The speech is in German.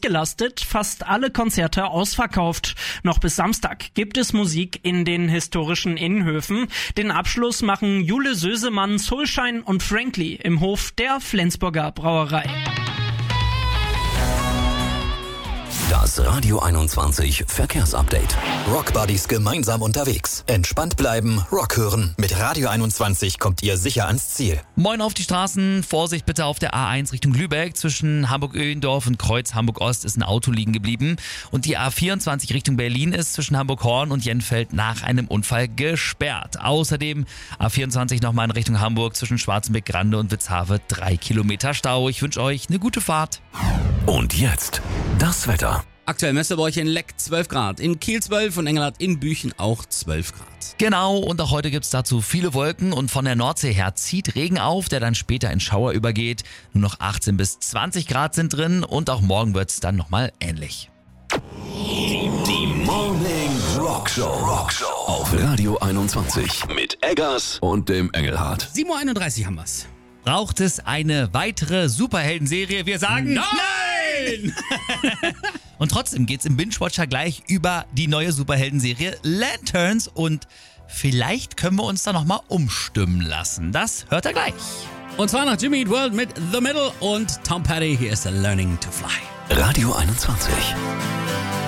ausgelastet, fast alle Konzerte ausverkauft. Noch bis Samstag gibt es Musik in den historischen Innenhöfen. Den Abschluss machen Jule Sösemann, Soulshine und Frankly im Hof der Flensburger Brauerei. Das Radio 21 Verkehrsupdate. Rockbuddies gemeinsam unterwegs. Entspannt bleiben, Rock hören. Mit Radio 21 kommt ihr sicher ans Ziel. Moin auf die Straßen. Vorsicht bitte auf der A1 Richtung Lübeck. Zwischen Hamburg-Öhlendorf und Kreuz Hamburg-Ost ist ein Auto liegen geblieben. Und die A24 Richtung Berlin ist zwischen Hamburg-Horn und Jenfeld nach einem Unfall gesperrt. Außerdem A24 nochmal in Richtung Hamburg zwischen Schwarzenbeck-Grande und Witzhave 3 Kilometer Stau. Ich wünsche euch eine gute Fahrt. Und jetzt das Wetter. Aktuell messt ihr bei euch in Leck 12 Grad, in Kiel 12 und Engelhardt in Büchen auch 12 Grad. Genau, und auch heute gibt's dazu viele Wolken und von der Nordsee her zieht Regen auf, der dann später in Schauer übergeht. Nur noch 18 bis 20 Grad sind drin und auch morgen wird's dann nochmal ähnlich. Die Morning Rockshow auf Radio 21 mit Eggers und dem Engelhardt. 7.31 Uhr haben wir's. Braucht es eine weitere Superheldenserie? Wir sagen Nein! Und trotzdem geht's im Binge-Watcher gleich über die neue Superheldenserie Lanterns und vielleicht können wir uns da nochmal umstimmen lassen. Das hört ihr gleich. Und zwar nach Jimmy Eat World mit The Middle und Tom Petty. Hier ist Learning to Fly. Radio 21.